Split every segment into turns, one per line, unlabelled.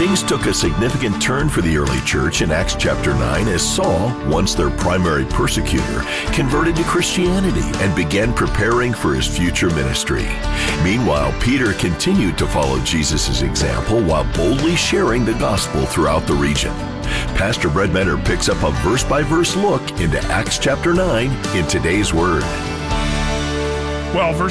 Things took a significant turn for the early church in Acts chapter 9 as Saul, once their primary persecutor, converted to Christianity and began preparing for his future ministry. Meanwhile, Peter continued to follow Jesus' example while boldly sharing the gospel throughout the region. Pastor Brett Menner picks up a verse-by-verse look into Acts chapter 9 in today's Word.
Well, verse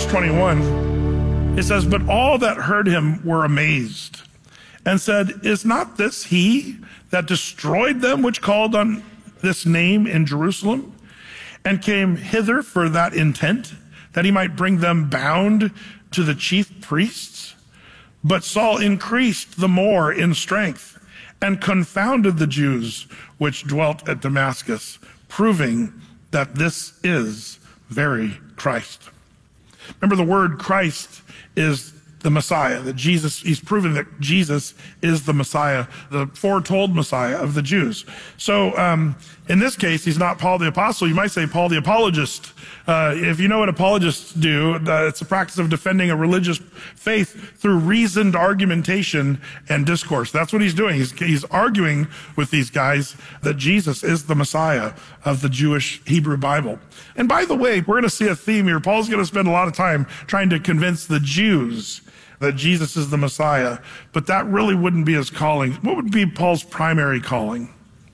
21, it says, "But all that heard him were amazed, and said, Is not this he that destroyed them which called on this name in Jerusalem, and came hither for that intent, that he might bring them bound to the chief priests? But Saul increased the more in strength, and confounded the Jews which dwelt at Damascus, proving that this is very Christ." Remember, the word Christ is the Messiah, that Jesus, he's proven that Jesus is the Messiah, the foretold Messiah of the Jews. So in this case, he's not Paul the Apostle. You might say Paul the Apologist. If you know what apologists do, it's the practice of defending a religious faith through reasoned argumentation and discourse. That's what he's doing. He's arguing with these guys that Jesus is the Messiah of the Jewish Hebrew Bible. And by the way, we're going to see a theme here. Paul's going to spend a lot of time trying to convince the Jews that Jesus is the Messiah, but that really wouldn't be his calling. What would be Paul's primary calling?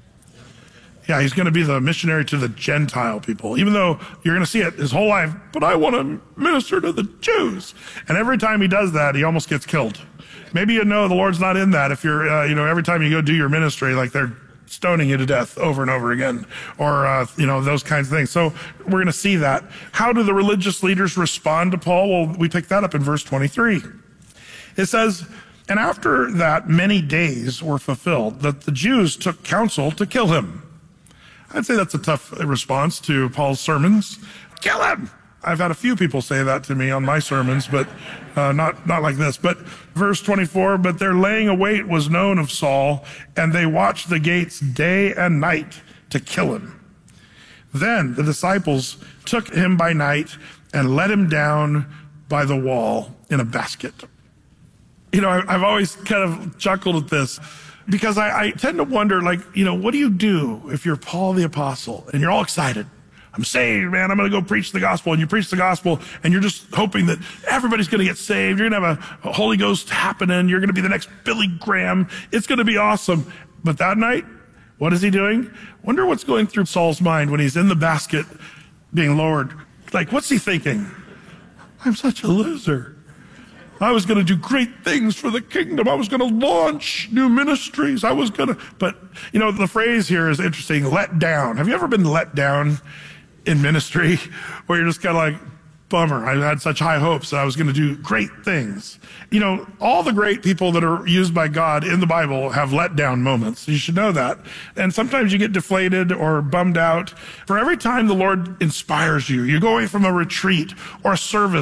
Yeah, he's going to be the missionary to the Gentile people, even though you're going to see it his whole life, but I want to minister to the Jews. And every time he does that, he almost gets killed. Maybe you know the Lord's not in that if you're, every time you go do your ministry, like they're stoning you to death over and over again, or, those kinds of things. So we're going to see that. How do the religious leaders respond to Paul? Well, we pick that up in verse 23. It says, "And after that many days were fulfilled, that the Jews took counsel to kill him." I'd say that's a tough response to Paul's sermons. Kill him! I've had a few people say that to me on my sermons, but not like this. But verse 24, "But their laying await was known of Saul, and they watched the gates day and night to kill him. Then the disciples took him by night and let him down by the wall in a basket." I've always kind of chuckled at this because I tend to wonder, what do you do if you're Paul the Apostle and you're all excited? I'm saved, man. I'm going to go preach the gospel. And you preach the gospel and you're just hoping that everybody's going to get saved. You're going to have a Holy Ghost happening. You're going to be the next Billy Graham. It's going to be awesome. But that night, what is he doing? Wonder what's going through Saul's mind when he's in the basket being lowered. What's he thinking? I'm such a loser. I was going to do great things for the kingdom. I was going to launch new ministries. But the phrase here is interesting, let down. Have you ever been let down in ministry where you're just kind of like, bummer, I had such high hopes that I was going to do great things. All the great people that are used by God in the Bible have let down moments. You should know that. And sometimes you get deflated or bummed out. For every time the Lord inspires you, you go away from a retreat or a service